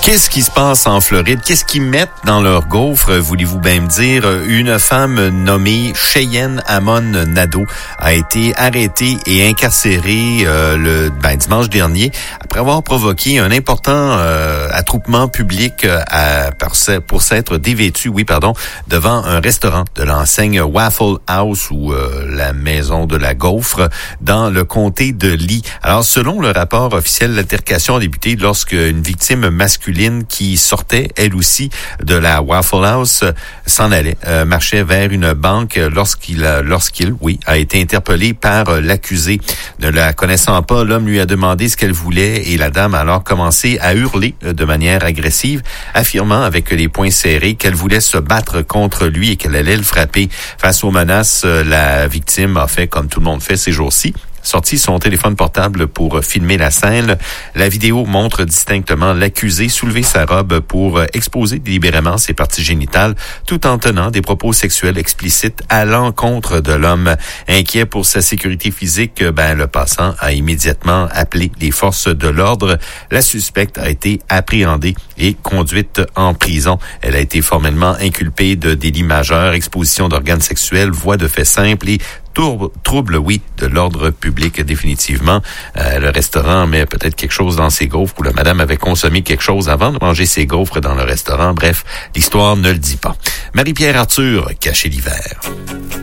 Qu'est-ce qui se passe en Floride? Qu'est-ce qu'ils mettent dans leur gaufre? Voulez-vous bien me dire? Une femme nommée Cheyenne Amon Nadeau a été arrêtée et incarcérée dimanche dernier après avoir provoqué un important attroupement public pour s'être dévêtue, devant un restaurant de l'enseigne Waffle House ou la maison de la gaufre dans le comté de Lee. Alors, selon le rapport officiel, l'altercation a débuté lorsque une victime masculine qui sortait, elle aussi, de la Waffle House, s'en allait, marchait vers une banque lorsqu'il a été interpellé par l'accusé. Ne la connaissant pas, l'homme lui a demandé ce qu'elle voulait et la dame a alors commencé à hurler de manière agressive, affirmant avec les poings serrés qu'elle voulait se battre contre lui et qu'elle allait le frapper. Face aux menaces, la victime a fait comme tout le monde fait ces jours-ci, sorti son téléphone portable pour filmer la scène. La vidéo montre distinctement l'accusé soulever sa robe pour exposer délibérément ses parties génitales tout en tenant des propos sexuels explicites à l'encontre de l'homme. Inquiet pour sa sécurité physique, le passant a immédiatement appelé les forces de l'ordre. La suspecte a été appréhendée et conduite en prison. Elle a été formellement inculpée de délits majeurs, exposition d'organes sexuels, voies de fait simple et trouble, de l'ordre public, définitivement. Le restaurant met peut-être quelque chose dans ses gaufres ou la madame avait consommé quelque chose avant de manger ses gaufres dans le restaurant. Bref, l'histoire ne le dit pas. Marie-Pierre Arthur, Caché l'hiver.